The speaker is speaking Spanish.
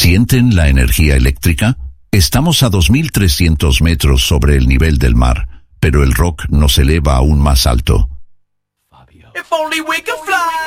¿Sienten la energía eléctrica? Estamos a 2.300 metros sobre el nivel del mar, pero el rock nos eleva aún más alto. If only we could fly.